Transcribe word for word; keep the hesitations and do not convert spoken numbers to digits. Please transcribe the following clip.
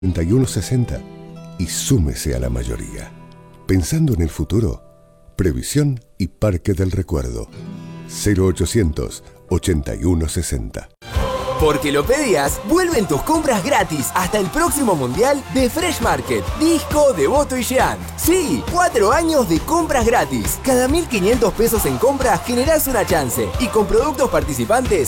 treinta y uno sesenta y súmese a la mayoría. Pensando en el futuro, Previsión y Parque del Recuerdo. cero ochocientos ochenta y uno sesenta. Porque lo pedías, vuelven tus compras gratis hasta el próximo Mundial de Fresh Market, Disco, Devoto y Jean. Sí, cuatro años de compras gratis. Cada mil quinientos pesos en compras generás una chance. Y con productos participantes